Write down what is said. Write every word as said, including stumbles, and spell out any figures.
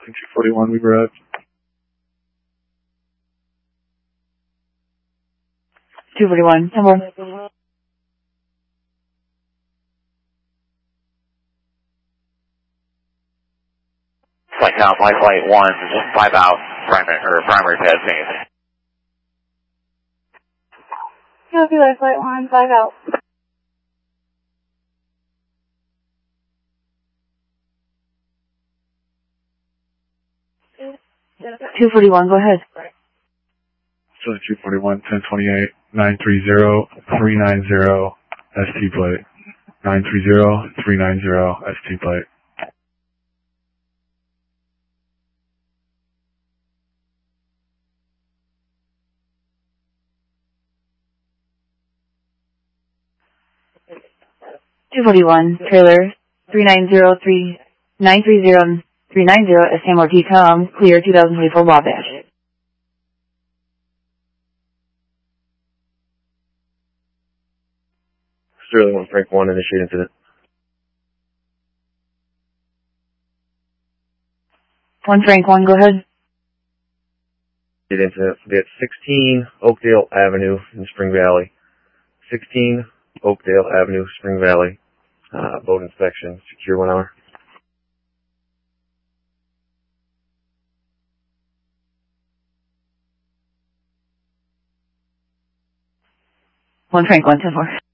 two forty-one, we were at. two forty-one, ten more. Flight now, flight flight one, five out, primary, or primary passing. Copy, life flight one, five out. two forty-one, go ahead. So two forty-one, ten twenty-eight, nine three zero, three nine zero, S T plate. nine three zero, three nine zero, S T plate. two forty-one, trailer, three nine zero, three nine three zero, three nine zero, S M R T com, clear two thousand twenty-four Wabash. Sterling one, Frank one, initiate incident. one Frank one, go ahead. Incident. Be at sixteen Oakdale Avenue in Spring Valley. sixteen Oakdale Avenue, Spring Valley. Uh, boat inspection, secure one hour. one Frank one, ten four.